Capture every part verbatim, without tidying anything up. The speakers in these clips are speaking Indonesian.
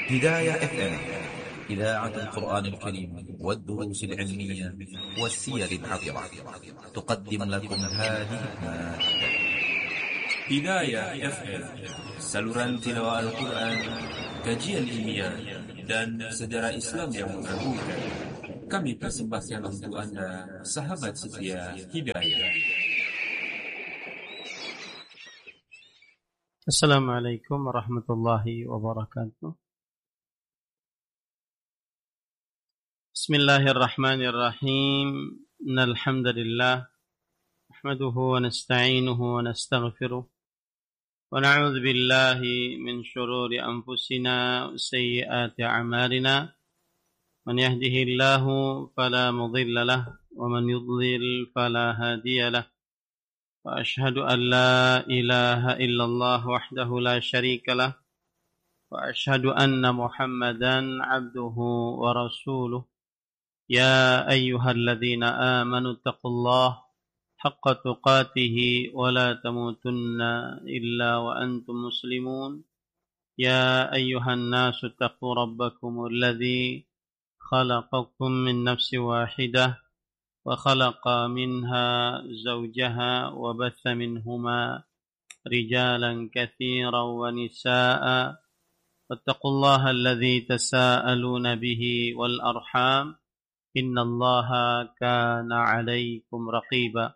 هداية اف ام، إذاعة القرآن الكريم والدروس العلمية والسير العطرة، تقدم لكم هذه المادة. Hidayah F M, saluran tilawah Al-Quran, kajian ilmiah, dan sejarah Islam yang mengagumkan. Kami persembahkan untuk Anda, sahabat setia Hidayah. Assalamualaikum warahmatullahi wabarakatuh. Bismillahirrahmanirrahim. Innal hamdalillah nahmaduhu wa nasta'inuhu wa nastaghfiruh wa na'udzu billahi min shururi anfusina wa sayyiati a'malina. Man yahdihillahu fala mudilla lahu wa man yudlil fala hadiya lahu. Wa ashhadu an la ilaha illallah wahdahu la syarika lahu wa ashhadu anna Muhammadan 'abduhu wa rasuluh. Ya ayyuhalladzina amanu taqullaha haqqa tuqatih wa la tamutunna illa wa antum muslimun. Ya ayyuhan nasu taqu rabbakumul ladzi khalaqakum min nafsin wahidah wa khalaqa minha zawjaha wa batha minhuma rijalan katsiran wa nisaa'a. Wattaqullaha alladzi tasaaluna bihi wal arham. Innallaha kana 'alaikum raqiba.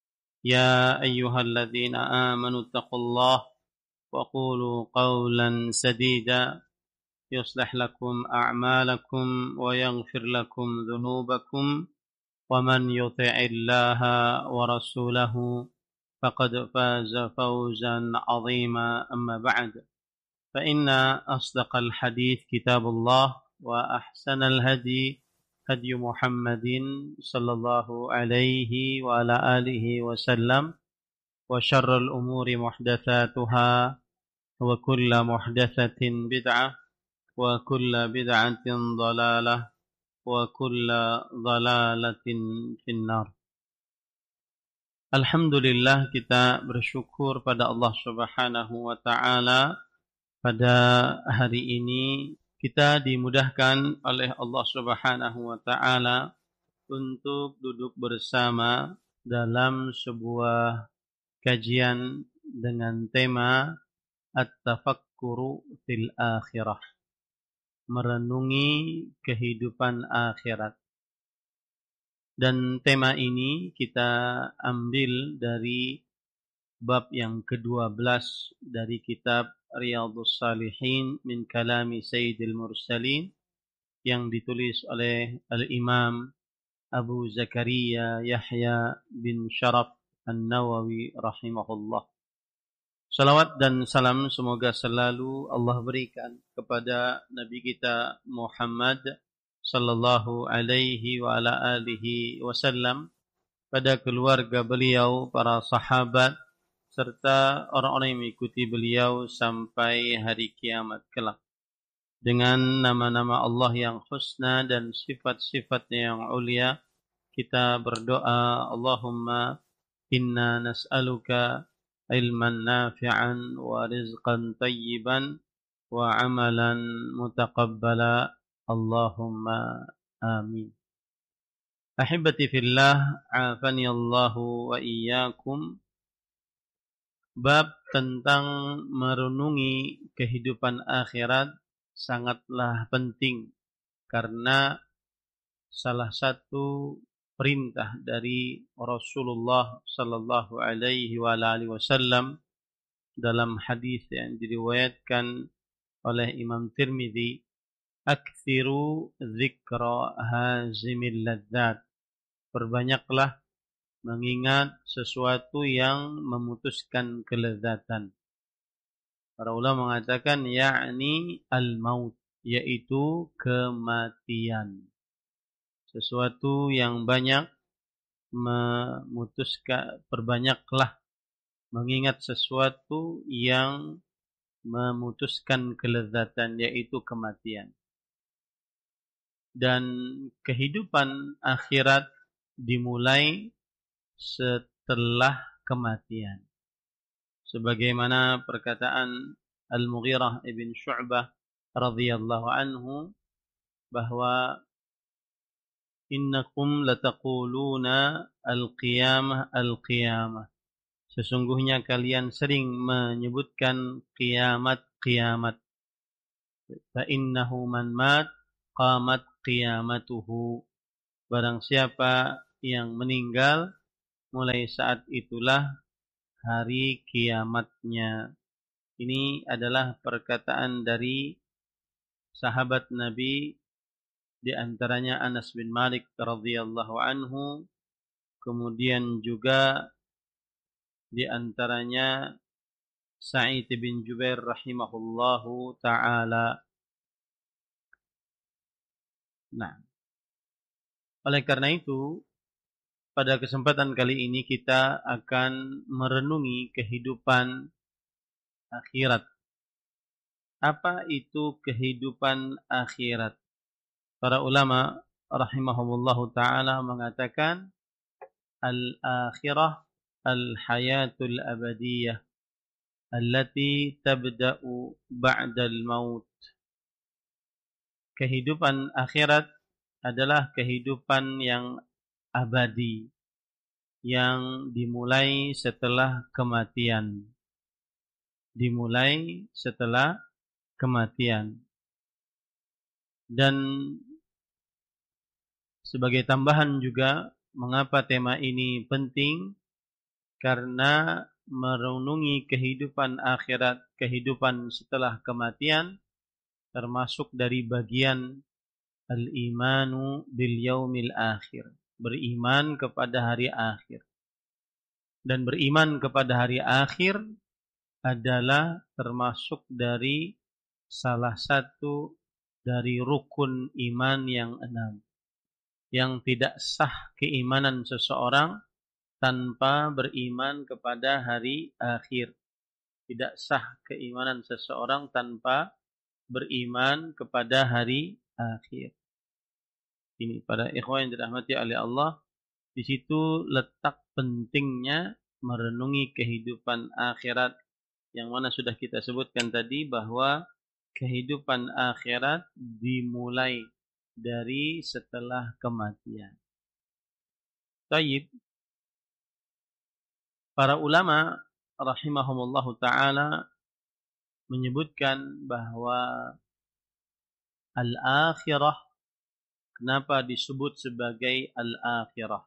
Ya ayyuhalladzina amanu taqullaha wa qulu qawlan sadida yuslih lakum a'malakum wa yaghfir lakum dhunubakum wa man yuti'illaha wa rasulahu faqad faza fawzan 'azima. Amma ba'd. Fa inna asdaqal hadits kitabullah wa ahsanal hadi hadi Muhammadin sallallahu alaihi wa ala alihi wasallam wa syarrul umuri muhdatsatuha wa kullu muhdatsatin bid'ah wa kullu bid'atin dhalalah wa kullu dhalalatin finnar. Alhamdulillah, kita bersyukur pada Allah Subhanahu wa taala. Pada hari ini kita dimudahkan oleh Allah Subhanahu wa taala untuk duduk bersama dalam sebuah kajian dengan tema At-Tafakkuru fil Akhirah, merenungi kehidupan akhirat. Dan tema ini kita ambil dari bab yang kedua belas dari kitab Riyadhus Shalihin min kalami Sayyidil Mursalin yang ditulis oleh Al-Imam Abu Zakaria Yahya bin Sharaf An-Nawawi rahimahullah. Salawat dan salam semoga selalu Allah berikan kepada Nabi kita Muhammad sallallahu alaihi wa ala alihi wasallam, pada keluarga beliau, para sahabat, serta orang-orang yang mengikuti beliau sampai hari kiamat kelak. Dengan nama-nama Allah yang husna dan sifat-sifatnya yang ulia, kita berdoa, Allahumma inna nas'aluka ilman nafi'an wa rizqan tayyiban wa amalan mutaqabbala. Allahumma amin. Ahibati fillah, afani Allahu wa iyyakum. Bab tentang merenungi kehidupan akhirat sangatlah penting, karena salah satu perintah dari Rasulullah sallallahu alaihi wa alihi wasallam dalam hadis yang diriwayatkan oleh Imam Tirmidzi, aktsiru dzikra hazimil ladzat, perbanyaklah mengingat sesuatu yang memutuskan kelezatan. Para ulama mengatakan yakni al-maut, yaitu kematian. Sesuatu yang banyak memutuskan, perbanyaklah mengingat sesuatu yang memutuskan kelezatan, yaitu kematian. Dan kehidupan akhirat dimulai setelah kematian. Sebagaimana perkataan Al-Mughirah ibn Syu'bah radhiyallahu anhu bahwa innakum lataquluna al-qiyamah al-qiyamah. Sesungguhnya kalian sering menyebutkan kiamat-kiamat. Fa innahu man mat qamat qiyamatuhu. Barang siapa yang meninggal, mulai saat itulah hari kiamatnya. Ini adalah perkataan dari sahabat Nabi, di antaranya Anas bin Malik radhiyallahu anhu, kemudian juga di antaranya Sa'id bin Jubair rahimahullahu ta'ala. Nah, oleh karena itu, pada kesempatan kali ini kita akan merenungi kehidupan akhirat. Apa itu kehidupan akhirat? Para ulama rahimahumullahu ta'ala mengatakan al-akhirah al-hayatul abadiyah allati tabda'u ba'dal maut. Kehidupan akhirat adalah kehidupan yang abadi, yang dimulai setelah kematian. Dimulai setelah kematian. Dan sebagai tambahan juga, mengapa tema ini penting? Karena merenungi kehidupan akhirat, kehidupan setelah kematian, termasuk dari bagian al-imanu bil yaumil akhir, beriman kepada hari akhir. Dan beriman kepada hari akhir adalah termasuk dari salah satu dari rukun iman yang enam, yang tidak sah keimanan seseorang tanpa beriman kepada hari akhir. Tidak sah keimanan seseorang tanpa beriman kepada hari akhir. Ini para ikhwan yang dirahmati oleh Allah, di situ letak pentingnya merenungi kehidupan akhirat, yang mana sudah kita sebutkan tadi bahwa kehidupan akhirat dimulai dari setelah kematian. Taib. Para ulama rahimahumullahu ta'ala menyebutkan bahwa al-akhirah, kenapa disebut sebagai al-akhirah?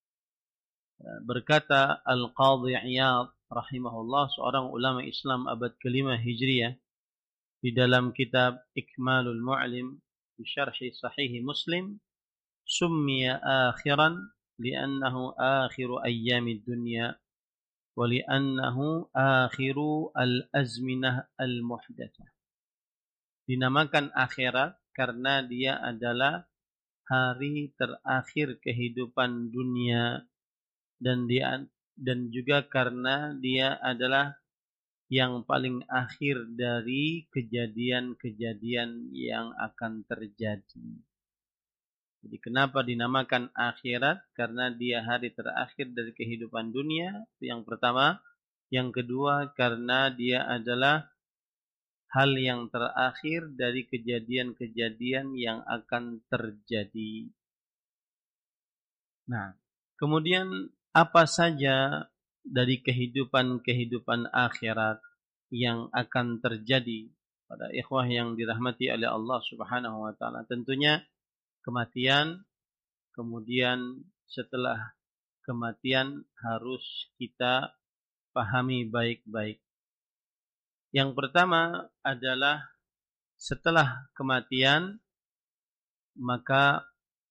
Berkata Al-Qadhi Iyad rahimahullah, seorang ulama Islam abad kelima Hijriyah, di dalam kitab Ikmalul Mu'lim di syarhi Sahih Muslim, summiya akhiran li'annahu akhiru ayyamid dunya wa li'annahu akhiru al-azminah al-muhdatsah. Dinamakan akhirat karena dia adalah hari terakhir kehidupan dunia, dan dia dan juga karena dia adalah yang paling akhir dari kejadian-kejadian yang akan terjadi. Jadi kenapa dinamakan akhirat? Karena dia hari terakhir dari kehidupan dunia, itu yang pertama. Yang kedua, karena dia adalah hal yang terakhir dari kejadian-kejadian yang akan terjadi. Nah, kemudian apa saja dari kehidupan-kehidupan akhirat yang akan terjadi pada ikhwah yang dirahmati oleh Allah Subhanahu wa taala? Tentunya kematian, kemudian setelah kematian harus kita pahami baik-baik. Yang pertama adalah setelah kematian, maka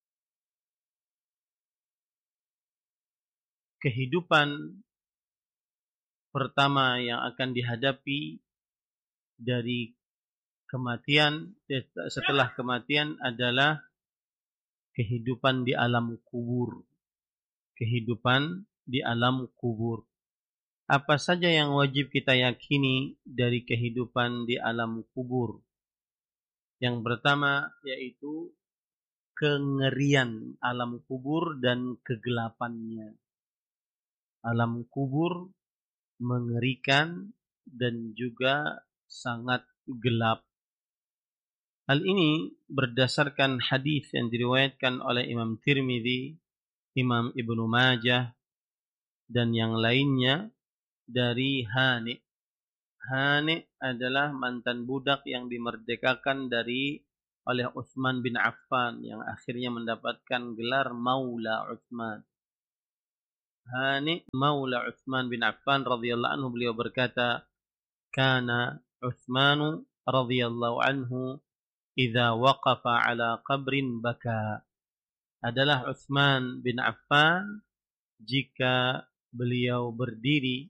kehidupan pertama yang akan dihadapi dari kematian, setelah kematian adalah kehidupan di alam kubur. Kehidupan di alam kubur. Apa saja yang wajib kita yakini dari kehidupan di alam kubur? Yang pertama yaitu kengerian alam kubur dan kegelapannya. Alam kubur mengerikan dan juga sangat gelap. Hal ini berdasarkan hadis yang diriwayatkan oleh Imam Tirmidzi, Imam Ibnu Majah, dan yang lainnya dari Hani. Hani adalah mantan budak yang dimerdekakan dari oleh Utsman bin Affan yang akhirnya mendapatkan gelar Maula Utsman. Hani Maula Utsman bin Affan radhiyallahu anhu, beliau berkata, "Kana Utsman radhiyallahu anhu idza waqafa ala qabrin baka." Adalah Utsman bin Affan jika beliau berdiri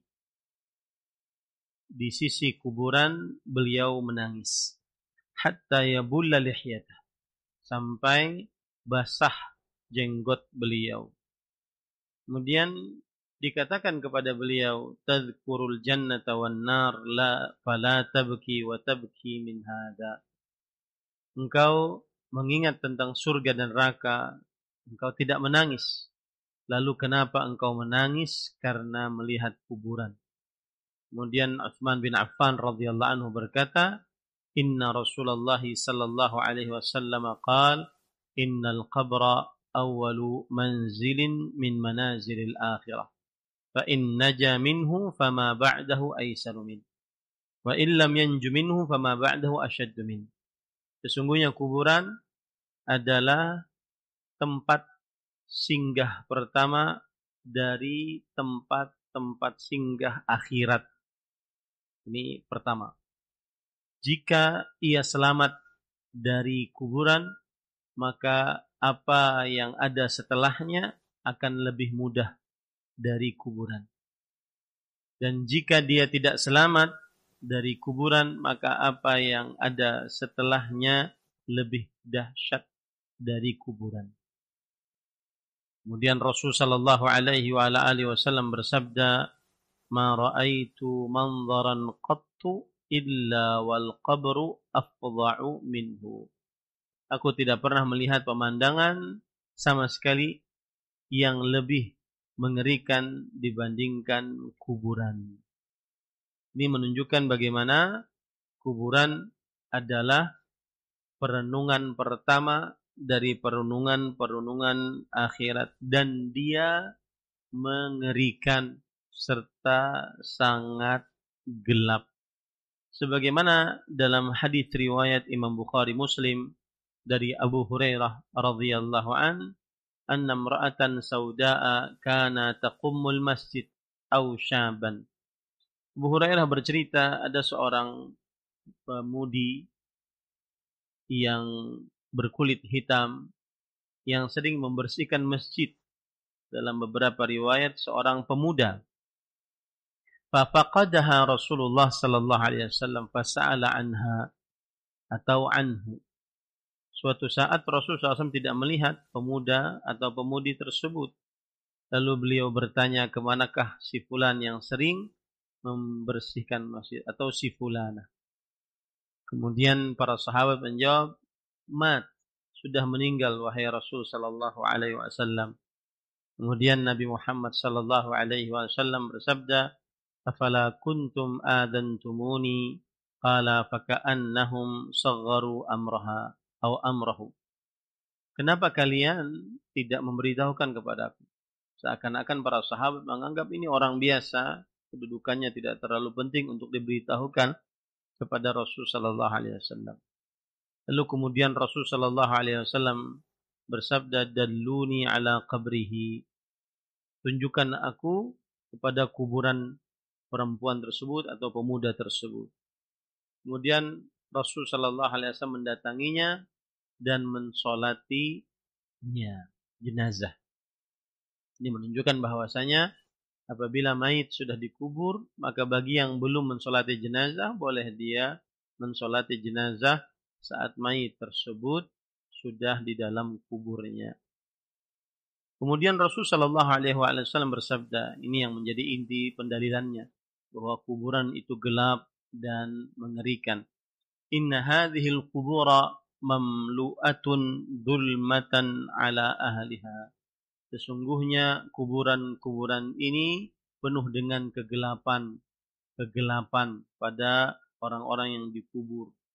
di sisi kuburan beliau menangis hatta yabulla lihyatah, sampai basah jenggot beliau. Kemudian dikatakan kepada beliau, tadhkurul jannata wan nar la fala tabki wa tabki min hada. Engkau mengingat tentang surga dan neraka, engkau tidak menangis. Lalu kenapa engkau menangis? Karena melihat kuburan. Kemudian Utsman bin Affan radhiyallahu anhu berkata, "Inna Rasulullah sallallahu alaihi wasallam qaal, innal qabra awwalu manzilin min manazilil akhirah. Fa in naja minhu fama ba'dahu aysaru min. Wa in lam yanju minhu fama ba'dahu ashaddu min." Sesungguhnya kuburan adalah tempat singgah pertama dari tempat-tempat singgah akhirat. Ini pertama. Jika ia selamat dari kuburan, maka apa yang ada setelahnya akan lebih mudah dari kuburan. Dan jika dia tidak selamat dari kuburan, maka apa yang ada setelahnya lebih dahsyat dari kuburan. Kemudian Rasul sallallahu alaihi wa ala alihi wasallam bersabda, "Ma ra'aitu manzaran qattu illa wal qabru afdha'u minhu." Aku tidak pernah melihat pemandangan sama sekali yang lebih mengerikan dibandingkan kuburan. Ini menunjukkan bagaimana kuburan adalah perenungan pertama dari perenungan-perenungan akhirat, dan dia mengerikan serta sangat gelap. Sebagaimana dalam hadis riwayat Imam Bukhari Muslim dari Abu Hurairah radhiyallahu an, anna imra'atan sauda'a kana taqummul masjid aw syaban. Abu Hurairah bercerita ada seorang pemudi yang berkulit hitam yang sering membersihkan masjid. Dalam beberapa riwayat seorang pemuda. Fafaqadaha Rasulullah sallallahu alaihi wasallam fasa'ala anha atau anhu. Suatu saat Rasulullah shallallahu alaihi wasallam tidak melihat pemuda atau pemudi tersebut. Lalu beliau bertanya, kemanakah si fulan yang sering membersihkan masjid, atau si fulana. Kemudian para sahabat menjawab, mat, sudah meninggal wahai Rasul sallallahu alaihi wasallam. Kemudian Nabi Muhammad sallallahu alaihi wasallam bersabda, "Afala kuntum adantumuni?" Qala faka'annahum sagharu amraha atau amrahu. Kenapa kalian tidak memberitahukan kepadaku? Seakan-akan para sahabat menganggap ini orang biasa, kedudukannya tidak terlalu penting untuk diberitahukan kepada Rasul sallallahu alaihi wasallam. Lalu kemudian Rasul sallallahu alaihi wasallam bersabda, "Dalluni ala qabrihi." Tunjukkan aku kepada kuburan perempuan tersebut atau pemuda tersebut. Kemudian Rasul sallallahu alaihi wasallam mendatanginya dan mensolatinya, jenazah. Ini menunjukkan bahwasanya apabila mayit sudah dikubur, maka bagi yang belum mensolati jenazah, boleh dia mensolati jenazah saat mayit tersebut sudah di dalam kuburnya. Kemudian Rasul sallallahu alaihi wasallam bersabda, ini yang menjadi inti pendalilannya, bahwa kuburan itu gelap dan mengerikan. Inna hadhil qubura mamlu'atun dhulmatan ala ahliha. Sesungguhnya kuburan-kuburan ini penuh dengan kegelapan, kegelapan pada orang-orang yang dikubur.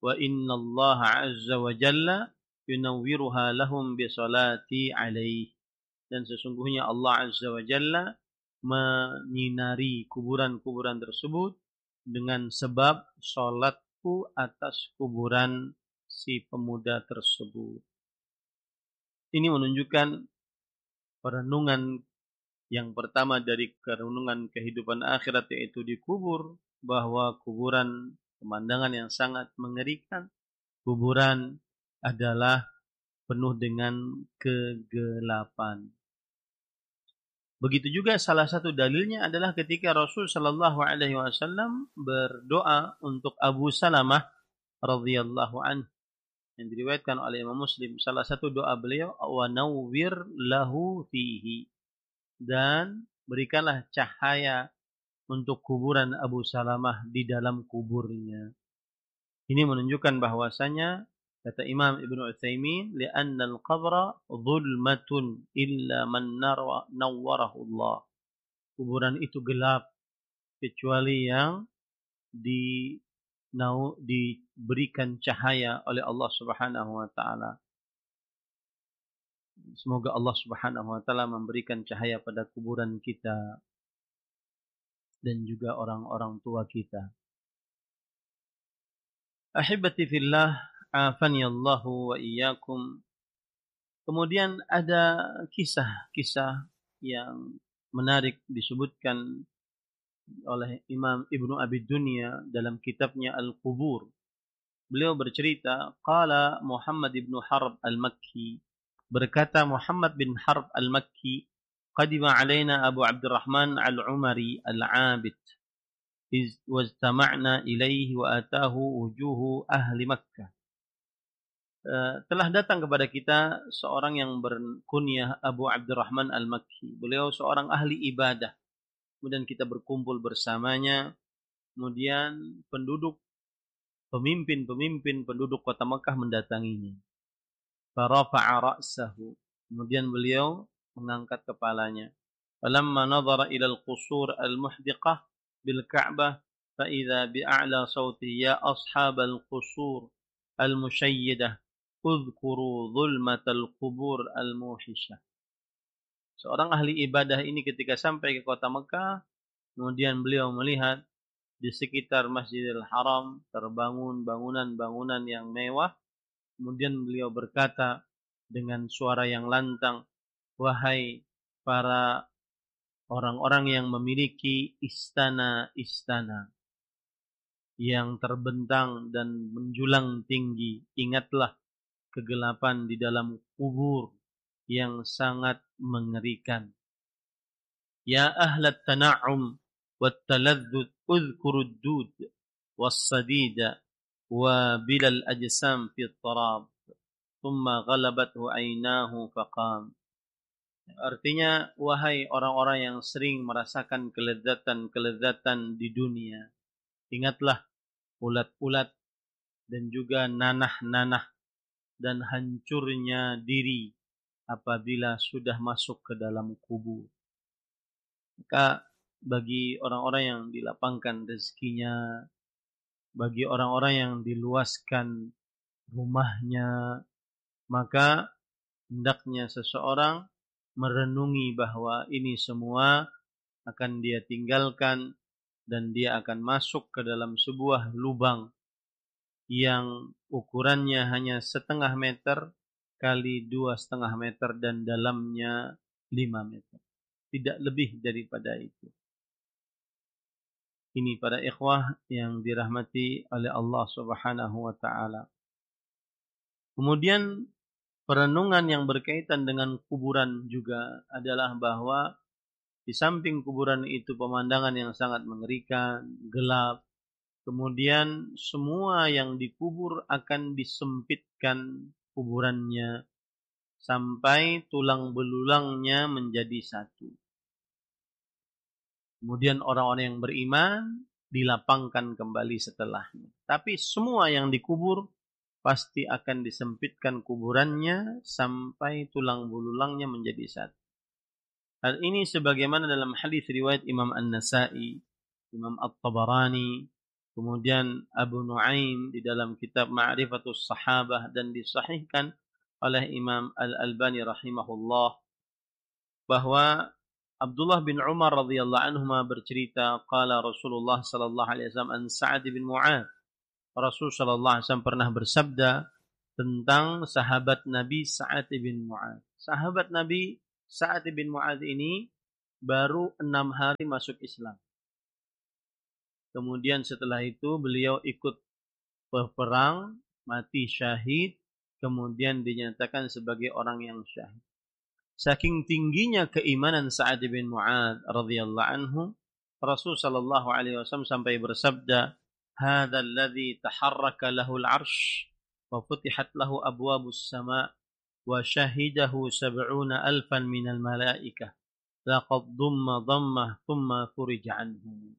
wa inna Allah azza wa jalla yunawwiruha lahum bi salati alaihi. Dan sesungguhnya Allah azza wa jalla menyinari kuburan-kuburan tersebut dengan sebab salatku atas kuburan si pemuda tersebut. Ini menunjukkan perenungan yang pertama dari perenungan kehidupan akhirat, yaitu di kubur, bahwa kuburan pemandangan yang sangat mengerikan. Kuburan adalah penuh dengan kegelapan. Begitu juga salah satu dalilnya adalah ketika Rasul sallallahu alaihi wasallam berdoa untuk Abu Salamah radhiyallahu anhu, yang diriwayatkan oleh Imam Muslim. Salah satu doa beliau, wa nawwir lahu fihi, dan berikanlah cahaya untuk kuburan Abu Salamah di dalam kuburnya. Ini menunjukkan bahwasanya, kata Imam Ibnu Utsaimin, li'anna al-qabra dhulmatun illa man nawwarahu Allah. Kuburan itu gelap kecuali yang di diberikan cahaya oleh Allah Subhanahu wa taala. Semoga Allah Subhanahu wa taala memberikan cahaya pada kuburan kita dan juga orang-orang tua kita. Ahibati fillah, afani Allahu wa iyyakum. Kemudian ada kisah-kisah yang menarik disebutkan oleh Imam Ibnu Abi Dunya dalam kitabnya Al-Qubur. Beliau bercerita, qala Muhammad ibn Harb al-Makki, berkata Muhammad bin Harb al-Makki, qadima alaina Abu Abdurrahman al-Umari al-Abid, iz wajtama'na ilaihi wa atahu wujuhu ahli Makkah. Uh, telah datang kepada kita seorang yang berkunyah Abu Abdurrahman al-Makki. Beliau seorang ahli ibadah. Kemudian kita berkumpul bersamanya. Kemudian penduduk, pemimpin-pemimpin penduduk kota Makkah mendatanginya. Farafa'a ra'sahu. Kemudian beliau mengangkat kepalanya. Falamma nadhara ila al-qusur al-muhdiqah bil Ka'bah fa idza bi'a'la sawti ya ashabal qusur al-musyayyidah udhkuru dhulmatal qubur al-muhisha. Seorang ahli ibadah ini ketika sampai ke kota Mekah, kemudian beliau melihat di sekitar Masjidil Haram terbangun bangunan-bangunan yang mewah. Kemudian beliau berkata dengan suara yang lantang, wahai para orang-orang yang memiliki istana-istana yang terbentang dan menjulang tinggi, ingatlah kegelapan di dalam kubur yang sangat mengerikan. Ya ahlat tana'um wat taladzud udhkurud dud was sadida wa bilal ajsam fi tarab thumma ghalabathu aynahu faqam. Artinya, wahai orang-orang yang sering merasakan kelezatan-kelezatan di dunia, ingatlah ulat-ulat dan juga nanah-nanah dan hancurnya diri apabila sudah masuk ke dalam kubur. Maka bagi orang-orang yang dilapangkan rezekinya, bagi orang-orang yang diluaskan rumahnya, maka hendaknya seseorang merenungi bahwa ini semua akan dia tinggalkan dan dia akan masuk ke dalam sebuah lubang yang ukurannya hanya setengah meter kali dua setengah meter dan dalamnya lima meter. Tidak lebih daripada itu. Ini para ikhwah yang dirahmati oleh Allah Subhanahu wa taala. Kemudian perenungan yang berkaitan dengan kuburan juga adalah bahwa di samping kuburan itu pemandangan yang sangat mengerikan, gelap. Kemudian semua yang dikubur akan disempitkan kuburannya sampai tulang belulangnya menjadi satu. Kemudian orang-orang yang beriman dilapangkan kembali setelahnya. Tapi semua yang dikubur pasti akan disempitkan kuburannya sampai tulang belulangnya menjadi satu. Hal ini sebagaimana dalam hadis riwayat Imam An-Nasa'i, Imam At-Tabarani, Kemudian Abu Nuaim di dalam kitab Ma'rifatus Sahabah, dan disahihkan oleh Imam Al-Albani rahimahullah bahwa Abdullah bin Umar radhiyallahu anhuma bercerita, qala Rasulullah sallallahu alaihi wasallam an Sa'ad bin Mu'adz. Rasul sallallahu alaihi wasallam pernah bersabda tentang sahabat Nabi Sa'ad bin Mu'adz. Sahabat Nabi Sa'ad bin Mu'adz ini baru enam hari masuk Islam. Kemudian setelah itu beliau ikut berperang, mati syahid, kemudian dinyatakan sebagai orang yang syahid. Saking tingginya keimanan Sa'ad bin Mu'adz radhiyallahu anhu, Rasul sallallahu alaihi wasallam sampai bersabda, "Hadzal ladzi taharraka lahu al-'arsy wa futihat lahu abwabus sama' wa syahidahu sab'una alfan minal malaikah. Laqad dhamma dhammah thumma furija anhu."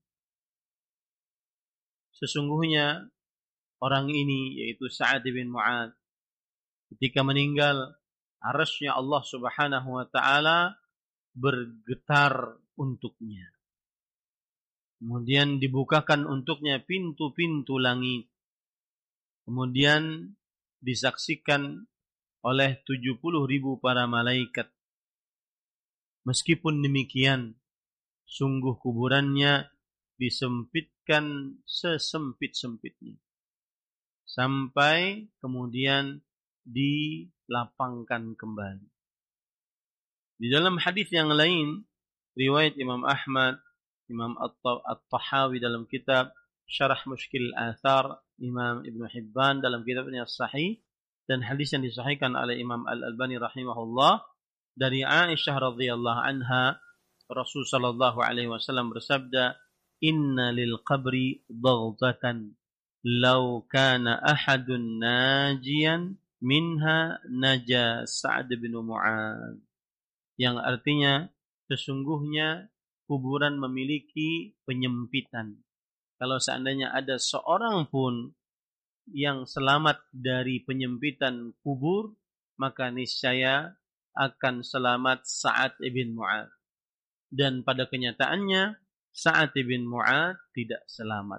Sesungguhnya orang ini, yaitu Sa'ad bin Mu'adz, ketika meninggal, arasy-Nya Allah Subhanahu wa taala bergetar untuknya. Kemudian dibukakan untuknya pintu-pintu langit. Kemudian disaksikan oleh tujuh puluh ribu para malaikat. Meskipun demikian, sungguh kuburannya disempitkan sesempit-sempitnya. Sampai kemudian dilapangkan kembali. Di dalam hadis yang lain, riwayat Imam Ahmad, Imam At-Tahawi dalam kitab Syarah Mushkil Al-Athar, Imam Ibn Hibban dalam kitabnya Sahih, dan hadis yang disahihkan oleh Imam Al-Albani rahimahullah, dari Aisyah radhiyallahu anha, Rasul sallallahu alaihi wasallam bersabda, "Inna lil qabri daghtatan law kana ahadun najiyan minha naja Sa'ad bin Mu'adz." Yang artinya, sesungguhnya kuburan memiliki penyempitan. Kalau seandainya ada seorang pun yang selamat dari penyempitan kubur, maka niscaya akan selamat Sa'ad bin Mu'adz. Dan pada kenyataannya, Sa'ad bin Mu'adz tidak selamat.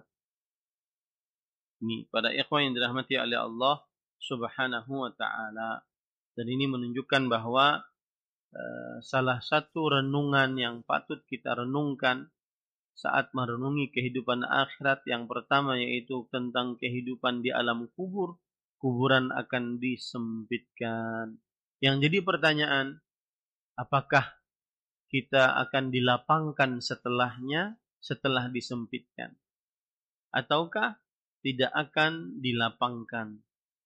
Ini pada ikhwan yang dirahmati oleh Allah Subhanahu wa ta'ala. Dan ini menunjukkan bahwa uh, salah satu renungan yang patut kita renungkan saat merenungi kehidupan akhirat, yang pertama yaitu tentang kehidupan di alam kubur. Kuburan akan disempitkan. Yang jadi pertanyaan, apakah kita akan dilapangkan setelahnya, setelah disempitkan? Ataukah tidak akan dilapangkan?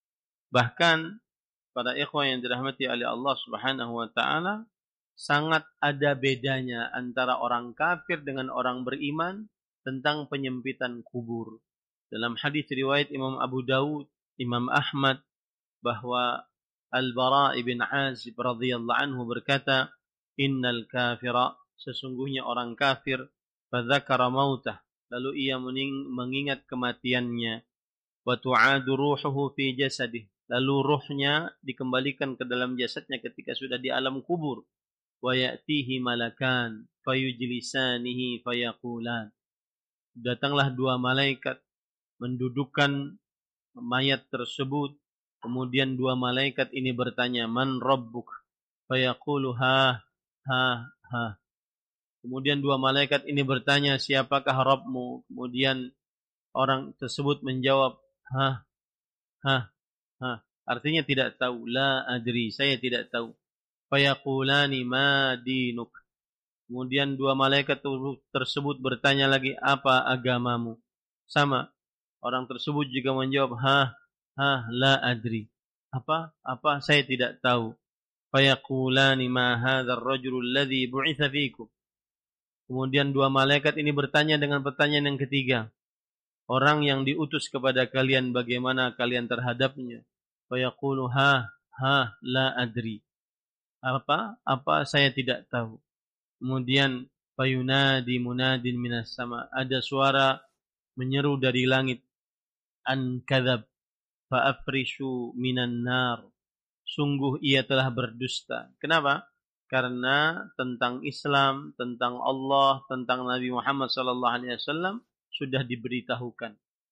Bahkan pada ikhwan yang dirahmati oleh Allah Subhanahu wa taala, sangat ada bedanya antara orang kafir dengan orang beriman tentang penyempitan kubur. Dalam hadis riwayat Imam Abu Dawud, Imam Ahmad, bahwa Al-Bara' bin Azib radhiyallahu anhu berkata, "Innal kafira," sesungguhnya orang kafir, "fadzakara mautah," lalu ia mengingat kematiannya, "wa tu'adu ruhuhu fi jasadih," lalu ruhnya dikembalikan ke dalam jasadnya ketika sudah di alam kubur, "wa ya'tihi malakan fayujlisanihi fayaqulan," datanglah dua malaikat mendudukkan mayat tersebut, kemudian dua malaikat ini bertanya, "Man rabbuk?" fayaqulu ha ha ha. Kemudian dua malaikat ini bertanya, "Siapakah Rabbmu?" Kemudian orang tersebut menjawab, ha ha ha. Artinya tidak tahu, la adri, saya tidak tahu. Fayaqulani ma dinuk. Kemudian dua malaikat tersebut bertanya lagi, "Apa agamamu?" Sama, orang tersebut juga menjawab, ha ha la adri. Apa? Apa? Saya tidak tahu. Fayaqulani ma hadzal rajulul ladzi bu'itsa fiikum. Kemudian dua malaikat ini bertanya dengan pertanyaan yang ketiga, "Orang yang diutus kepada kalian, bagaimana kalian terhadapnya?" Fayaqulu ha ha la adri. Apa? Apa? Saya tidak tahu. Kemudian fayunadi munadin minas sama. Ada suara menyeru dari langit, "An kadzab fa'afrishu minan nar." Sungguh ia telah berdusta. Kenapa? Karena tentang Islam, tentang Allah, tentang Nabi Muhammad sallallahu alaihi wasallam sudah diberitahukan.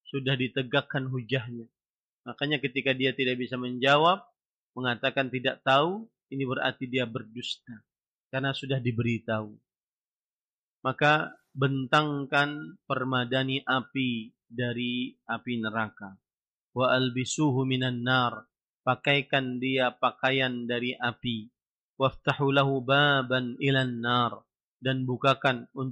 sudah ditegakkan hujahnya. Makanya ketika dia tidak bisa menjawab, mengatakan tidak tahu, ini berarti dia berdusta. Karena sudah diberitahu. Maka bentangkan permadani api dari api neraka. Wa albisuhu minan nar. Pakaikan dia pakaian dari api. Waftahu lahu baban ilan nar. Dan bukakan untuk